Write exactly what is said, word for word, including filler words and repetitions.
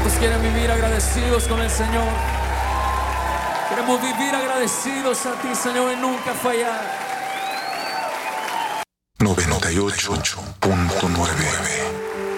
¿Cuántos quieren vivir agradecidos con el Señor? Queremos vivir agradecidos a ti, Señor, y nunca fallar. noventa y ocho punto nueve